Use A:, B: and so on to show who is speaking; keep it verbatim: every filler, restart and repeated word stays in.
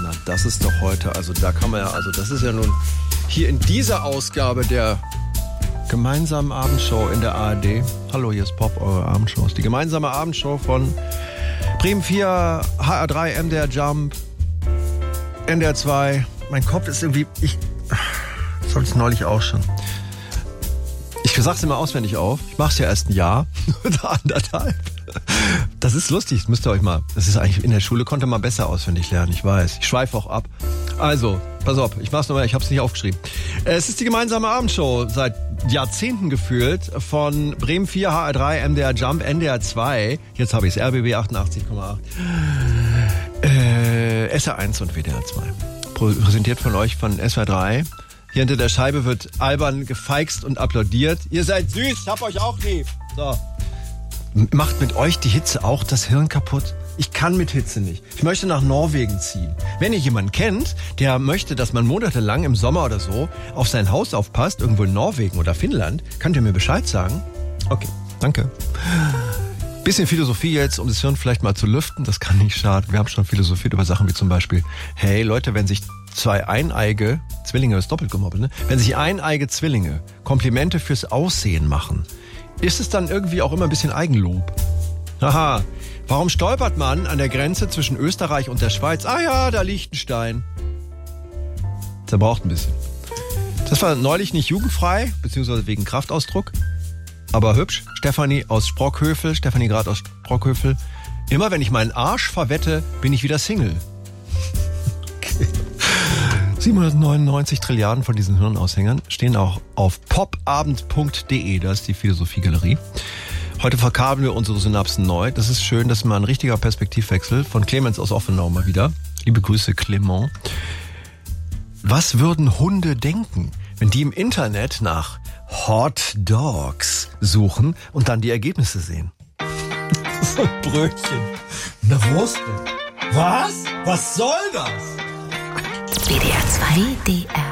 A: Na, das ist doch heute, also da kann man ja, also das ist ja nun hier in dieser Ausgabe der gemeinsamen Abendshow in der A R D. Hallo, hier ist Pop, eure Abendshow. Die gemeinsame Abendshow von Bremen vier, H R drei, M D R Jump, N D R zwei. Mein Kopf ist irgendwie, ich, das habe ich neulich auch schon. Ich sag's immer auswendig auf. Ich mach's ja erst ein Jahr oder anderthalb. Das ist lustig, das müsst ihr euch mal. Das ist eigentlich, in der Schule konnte man besser auswendig lernen, ich weiß. Ich schweife auch ab. Also, pass auf, ich mach's nochmal, ich hab's nicht aufgeschrieben. Es ist die gemeinsame Abendshow, seit Jahrzehnten gefühlt, von Bremen vier, H R drei, M D R Jump, N D R zwei. Jetzt habe ich's, R B B achtundachtzig Komma acht. Äh, S R eins und W D R zwei. Präsentiert von euch von S R drei. Hier hinter der Scheibe wird albern gefeixt und applaudiert. Ihr seid süß, ich hab euch auch lieb. So. Macht mit euch die Hitze auch das Hirn kaputt? Ich kann mit Hitze nicht. Ich möchte nach Norwegen ziehen. Wenn ihr jemanden kennt, der möchte, dass man monatelang im Sommer oder so auf sein Haus aufpasst, irgendwo in Norwegen oder Finnland, könnt ihr mir Bescheid sagen? Okay, danke. Bisschen Philosophie jetzt, um das Hirn vielleicht mal zu lüften, das kann nicht schaden. Wir haben schon philosophiert über Sachen wie zum Beispiel, hey Leute, wenn sich zwei eineige, Zwillinge ist doppelt gemoppelt, ne? Wenn sich eineige Zwillinge Komplimente fürs Aussehen machen, ist es dann irgendwie auch immer ein bisschen Eigenlob? Haha, warum stolpert man an der Grenze zwischen Österreich und der Schweiz? Ah ja, da Liechtenstein. Der braucht ein bisschen. Das war neulich nicht jugendfrei, beziehungsweise wegen Kraftausdruck. Aber hübsch, Stefanie aus Sprockhövel, Stefanie Grad aus Sprockhövel. Immer wenn ich meinen Arsch verwette, bin ich wieder Single. Okay. siebenhundertneunundneunzig Trilliarden von diesen Hirnaushängern stehen auch auf popabend punkt de, das ist die Philosophiegalerie. Heute verkabeln wir unsere Synapsen neu. Das ist schön, das ist mal ein richtiger Perspektivwechsel von Clemens aus Offenau mal wieder. Liebe Grüße, Clement. Was würden Hunde denken, wenn die im Internet nach Hot Dogs suchen und dann die Ergebnisse sehen? So ein Brötchen. Eine Wurst. Was? Was soll das?
B: W D R zwei. W D R